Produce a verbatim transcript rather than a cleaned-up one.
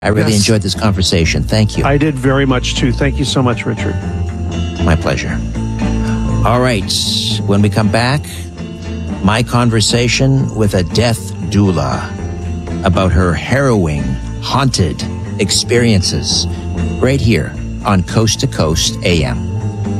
I really Yes. enjoyed this conversation. Thank you. I did very much too. Thank you so much, Richard. My pleasure. All right. When we come back, my conversation with a death doula about her harrowing, haunted experiences right here on Coast to Coast A M.